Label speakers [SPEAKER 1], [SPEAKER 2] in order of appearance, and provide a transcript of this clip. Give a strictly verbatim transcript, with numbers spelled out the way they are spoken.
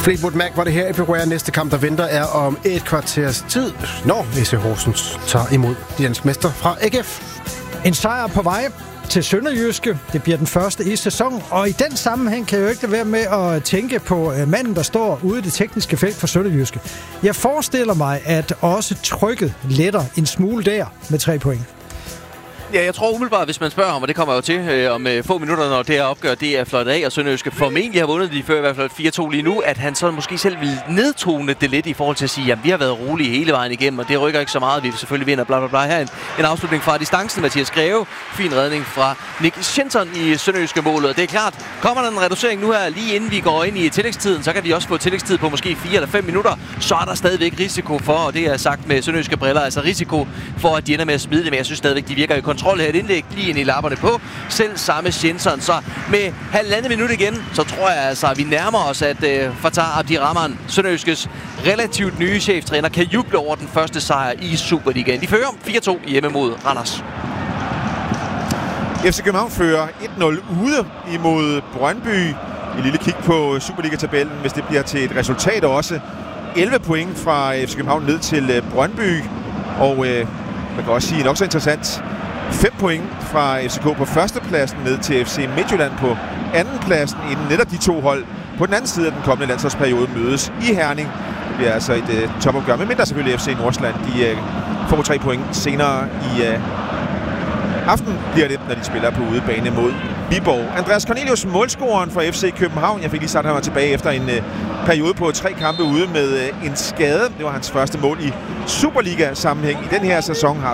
[SPEAKER 1] Fleetwood Mac var det her. Everywhere. Næste kamp, der venter, er om et kvarters tid, når F C Horsens tager imod de danske mester fra A G F.
[SPEAKER 2] En sejr på vej til Sønderjyske. Det bliver den første i sæsonen, og i den sammenhæng kan jeg jo ikke lade være med at tænke på manden, der står ude i det tekniske felt for Sønderjyske. Jeg forestiller mig, at også trykket letter en smule der med tre point.
[SPEAKER 3] Ja, jeg tror umiddelbart, hvis man spørger ham, og det kommer jo til øh, om øh, få minutter, når det her opgør, det er flot af, og Sønderjyske formentlig har vundet de før i hvert fald fire to lige nu, at han så måske selv vil nedtone det lidt i forhold til at sige, jamen vi har været rolige hele vejen igennem, og det rykker ikke så meget, vi selvfølgelig vinder, bla bla bla. Her en, en afslutning fra distancen, Mathias Greve, fin redning fra Nick Schinton i Sønderjyske målet, og det er klart, kommer der en reducering nu her, lige inden vi går ind i tillægstiden, så kan vi også få tillægstid på måske fire eller fem minutter, så er der stadigvæk risiko for, og det er sagt med Sønderjyske briller, altså risiko for, at de ender med at smide det, men jeg synes stadigvæk, de virker i kontrol her, et indlæg lige ind i lapperne på. Selv samme Schinton. Så med halvandet minut igen, så tror jeg altså, at vi nærmer os, at uh, Fatah Abdirahman, Sønderjyskes relativt nye cheftræner, kan juble over den første sejr i Superligaen. De fører fire to hjemme mod Randers.
[SPEAKER 4] F C København fører et nul ude imod Brøndby. Et lille kig på Superliga-tabellen, hvis det bliver til et resultat også. elleve point fra F C København ned til Brøndby. Og øh, man kan også sige nok så interessant, fem point fra F C K på førstepladsen ned til F C Midtjylland på andenpladsen, inden netop de to hold på den anden side af den kommende landsholdsperiode mødes i Herning. Det bliver altså et uh, topopgør, men mindre selvfølgelig F C Nordsjælland. De uh, får tre point senere i uh, aften, bliver det, når de spiller på udebane mod Viborg. Andreas Cornelius, målscoreren for F C København. Jeg fik lige sagt, at han var tilbage efter en uh, periode på tre kampe ude med uh, en skade. Det var hans første mål i Superliga-sammenhæng i den her sæson. Har